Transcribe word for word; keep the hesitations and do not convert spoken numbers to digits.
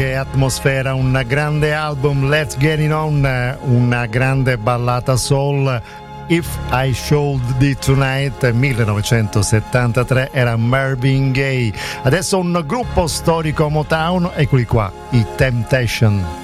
che atmosfera, un grande album, Let's Get It On, una grande ballata soul. If I Showed It Tonight, millenovecentosettantatré, era Marvin Gaye. Adesso un gruppo storico Motown, eccoli qua, i Temptation.